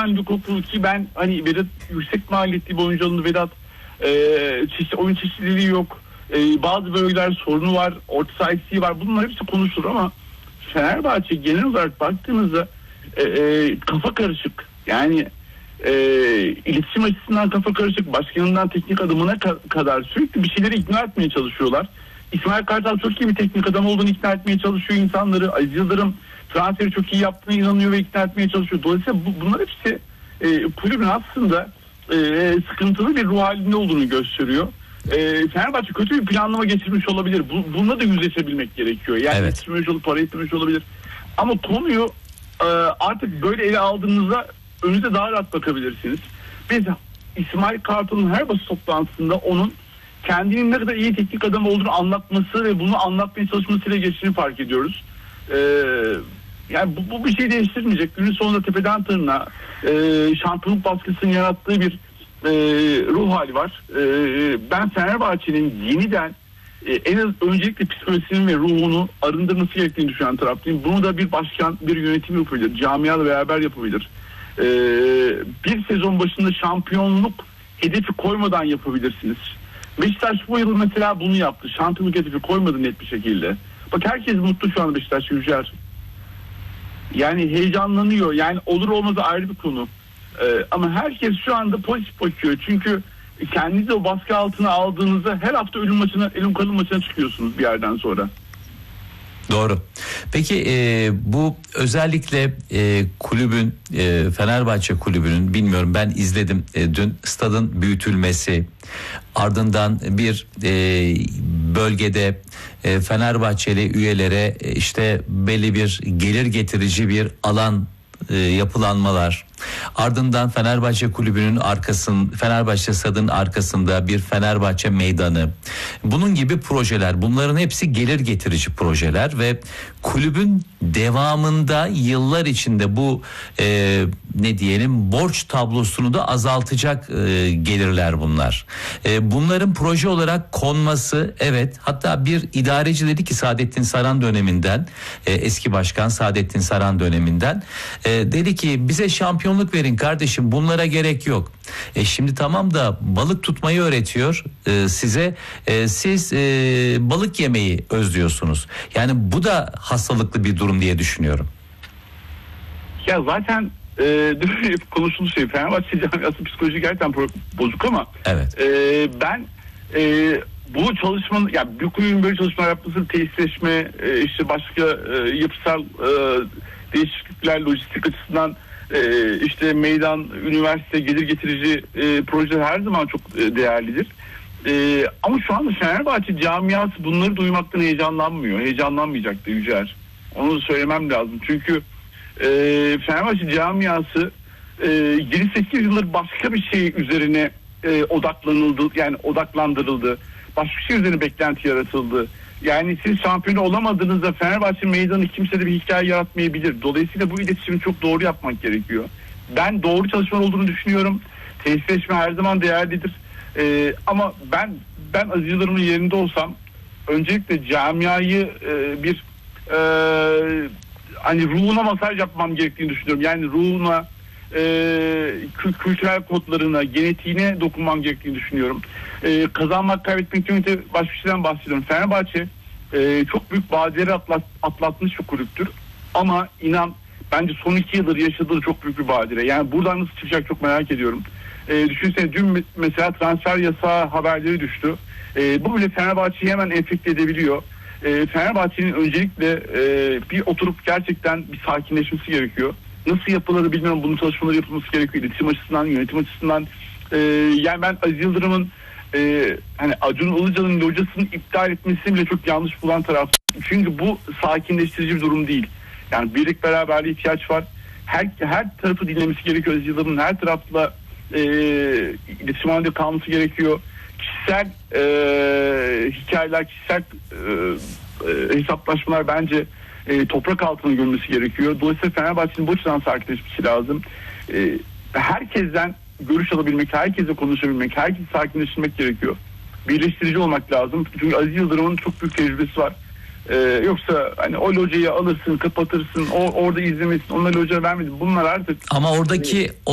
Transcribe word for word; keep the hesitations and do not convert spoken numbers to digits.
Okan Lukok'u ki ben hani Vedat yüksek maliyetli bir oyuncu alındı. Vedat e, çeşit, oyun çeşitliliği yok. E, bazı bölgeler sorunu var. Orta saha eksiği var. Bunlar hepsi konuşulur ama Fenerbahçe genel olarak baktığınızda e, e, kafa karışık. Yani e, iletişim açısından kafa karışık. Başkanından teknik adamına ka- kadar sürekli bir şeyleri ikna etmeye çalışıyorlar. İsmail Kartal çok iyi bir teknik adam olduğunu ikna etmeye çalışıyor insanları. Aziz Yıldırım transferi çok iyi yaptığına inanıyor ve ikna etmeye çalışıyor. Dolayısıyla bu, bunlar hepsi e, kulübün aslında e, sıkıntılı bir ruh halinde olduğunu gösteriyor. E, Fenerbahçe kötü bir planlama geçirmiş olabilir. Bu, bununla da yüzleşebilmek gerekiyor. Yani evet. yetiştirmiş olup para ettirmiş olabilir. Ama konuyu e, artık böyle ele aldığınızda önünüze daha rahat bakabilirsiniz. Biz İsmail Kartal'ın her basın toplantısında onun kendinin ne kadar iyi teknik adam olduğunu anlatması ve bunu anlatmaya çalışmasıyla geçtiğini fark ediyoruz. Ee, yani bu, bu bir şey değiştirmeyecek. Günün sonunda tepeden tırnağa e, şampiyonluk baskısının yarattığı bir e, ruh hali var. E, ben Fenerbahçe'nin yeniden e, en az öncelikle psikolojisinin ve ruhunu arındırması gerektiğini düşünen taraftayım. Bunu da bir başkan, bir yönetim yapabilir. Camiayla beraber yapabilir. E, bir sezon başında şampiyonluk hedefi koymadan yapabilirsiniz. Beşiktaş bu yıl mesela bunu yaptı. Şampiyonluk hedefi koymadı net bir şekilde. Bak herkes mutlu şu an Beşiktaş Yücer. Yani heyecanlanıyor. Yani olur olmaz ayrı bir konu. Ee, ama herkes şu anda pozitif bakıyor. Çünkü kendinizi o baskı altına aldığınızda her hafta ölüm maçına, ölüm kalım maçına çıkıyorsunuz bir yerden sonra. Doğru. Peki e, bu özellikle e, kulübün e, Fenerbahçe kulübünün bilmiyorum ben izledim e, dün stadın büyütülmesi ardından bir e, bölgede e, Fenerbahçeli üyelere e, işte belli bir gelir getirici bir alan e, yapılanmalar. Ardından Fenerbahçe kulübünün arkasın Fenerbahçe stadının arkasında bir Fenerbahçe meydanı. Bunun gibi projeler, bunların hepsi gelir getirici projeler ve kulübün devamında yıllar içinde bu e, ne diyelim borç tablosunu da azaltacak e, gelirler bunlar. E, bunların proje olarak konması evet, hatta bir idareci dedi ki Saadettin Saran döneminden e, eski başkan Saadettin Saran döneminden e, dedi ki bize şampiyon verin kardeşim, bunlara gerek yok. E şimdi tamam da balık tutmayı öğretiyor e, size. E, siz e, balık yemeyi özlüyorsunuz. Yani bu da hastalıklı bir durum diye düşünüyorum. Ya zaten e, konuştuğumuz şey Fenerbahçe camiası psikoloji gerçekten bozuk ama evet. e, ben e, bu çalışmanın ya yani bir kulübün böyle çalışmalar yapması tesisleşme e, işte başka e, yapısal e, değişiklikler lojistik açısından Ee, işte meydan, üniversite, gelir getirici e, projeler her zaman çok e, değerlidir. E, ama şu anda Fenerbahçe camiası bunları duymaktan heyecanlanmıyor. Heyecanlanmayacak da Yücer. Onu söylemem lazım. Çünkü e, Fenerbahçe camiası e, yedi sekiz yıldır başka bir şey üzerine e, odaklanıldı. Yani odaklandırıldı. Başka bir şey üzerine beklenti yaratıldı. Yani siz şampiyon olamadığınızda Fenerbahçe meydanı kimse de bir hikaye yaratmayabilir. Dolayısıyla bu iletişimi çok doğru yapmak gerekiyor. Ben doğru çalışmalar olduğunu düşünüyorum. Tesisleşme her zaman değerlidir. Ee, ama ben ben Aziz Yıldırım'ın yerinde olsam öncelikle camiayı e, bir e, hani ruhuna masaj yapmam gerektiğini düşünüyorum. Yani ruhuna, e, kü- kültürel kodlarına, genetiğine dokunmam gerektiğini düşünüyorum. E, kazanmak, kaybetmek yönünde başka bir şeyden bahsediyorum. Fenerbahçe e, çok büyük badireleri atlat, atlatmış bir kulüptür. Ama inan bence son iki yıldır yaşadığı çok büyük bir badire. Yani buradan nasıl çıkacak çok merak ediyorum. E, düşünsene dün mesela transfer yasağı haberleri düştü. E, bu bile Fenerbahçe'yi hemen enfekte edebiliyor. E, Fenerbahçe'nin öncelikle e, bir oturup gerçekten bir sakinleşmesi gerekiyor. Nasıl yapılır bilmiyorum. Bunun çalışmaları yapılması gerekiyor. İletişim açısından, yönetim açısından. E, yani ben Aziz Yıldırım'ın e, hani Acun Ilıcalı'nın locasını iptal etmesini bile çok yanlış bulan taraf. Çünkü bu sakinleştirici bir durum değil. Yani birlik beraberliğe ihtiyaç var. Her her tarafı dinlemesi gerekiyor. Aziz Yıldırım'ın her tarafla e, iletişim halinde kalması gerekiyor. Kişisel e, hikayeler, kişisel e, e, hesaplaşmalar bence e, toprak altına gömülmesi gerekiyor. Dolayısıyla Fenerbahçe'nin bu açıdan sakinleşmesi lazım. E, herkesten görüş alabilmek, herkesle konuşabilmek, herkesi sakinleştirmek gerekiyor. Birleştirici olmak lazım. Çünkü Aziz Yıldırım'ın çok büyük tecrübesi var. Ee, yoksa hani o locayı alırsın, kapatırsın, o orada izlemesin, ona loca vermedin. Bunlar artık... Ama oradaki